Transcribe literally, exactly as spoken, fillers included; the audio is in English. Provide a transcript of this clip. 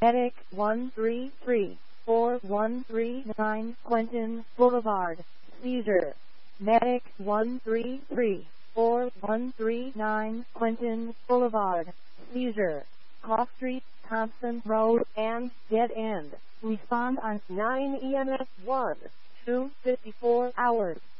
Medic one three three, four one three nine Quentin Boulevard, seizure. Medic one three three, four one three nine Quentin Boulevard, seizure. Cross Street, Thompson Road, and Dead End. Respond on nine E M S one, two fifty-four hours.